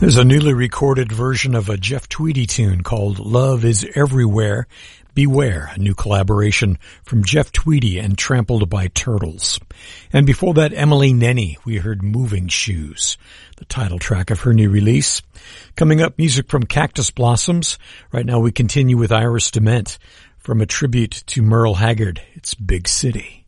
There's a newly recorded version of a Jeff Tweedy tune called Love is Everywhere, Beware, a new collaboration from Jeff Tweedy and Trampled by Turtles. And before that, Emily Nenny, we heard Moving Shoes, the title track of her new release. Coming up, music from Cactus Blossoms. Right now we continue with Iris DeMent from a tribute to Merle Haggard. It's Big City.